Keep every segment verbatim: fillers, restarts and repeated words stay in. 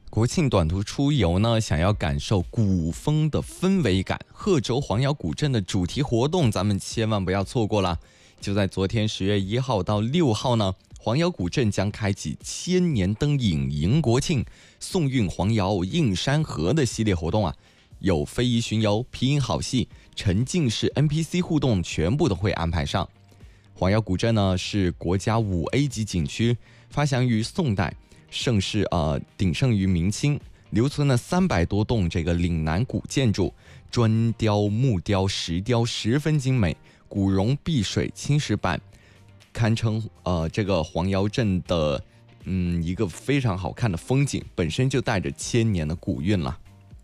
国庆短途出游呢，想要感受古风的氛围感，贺州黄窑古镇的主题活动，咱们千万不要错过了。就在昨天十月一号到六号呢，黄窑古镇将开启千年灯影迎国庆、送运黄窑映山河的系列活动啊，有非遗巡游、皮影好戏、沉浸式 N P C 互动，全部都会安排上。黄窑古镇呢是国家五 A 级景区，发祥于宋代。盛世呃鼎盛于明清，留存了三百多栋这个岭南古建筑，砖雕、木雕、石雕十分精美，古溶碧水青石板，堪称呃这个黄窑镇的嗯一个非常好看的风景，本身就带着千年的古韵了。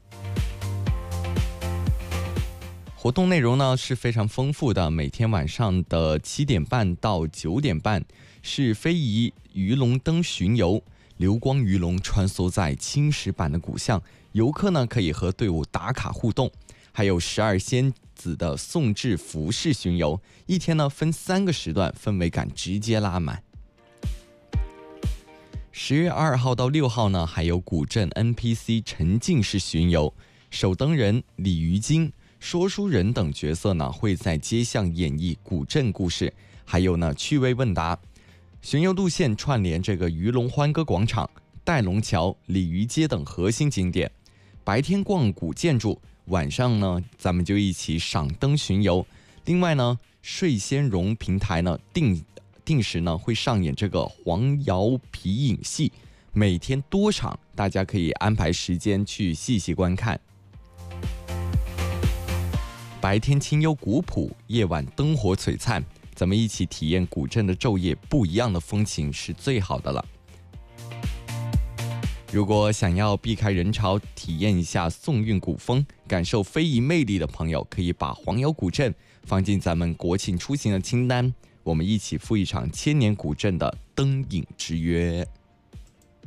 活动内容呢是非常丰富的，每天晚上的七点半到九点半是非遗鱼龙灯巡游。流光鱼龙穿梭在青石板的古巷，游客呢可以和队伍打卡互动，还有十二仙子的宋制服饰巡游，一天呢分三个时段，氛围感直接拉满。十月二号到六号呢，还有古镇 N P C 沉浸式巡游，守灯人、鲤鱼精、说书人等角色呢会在街巷演绎古镇故事，还有呢趣味问答。巡游路线串联这个鱼龙欢歌广场、戴龙桥、鲤鱼街等核心景点，白天逛古建筑，晚上呢咱们就一起赏灯巡游。另外呢，睡仙蓉平台呢定定时呢会上演这个黄窑皮影戏，每天多场，大家可以安排时间去细细观看。白天清幽古朴，夜晚灯火璀璨。咱们一起体验古镇的昼夜不一样的风情是最好的了。如果想要避开人潮，体验一下宋韵古风，感受非遗魅力的朋友，可以把黄窑古镇放进咱们国庆出行的清单，我们一起赴一场千年古镇的灯影之约。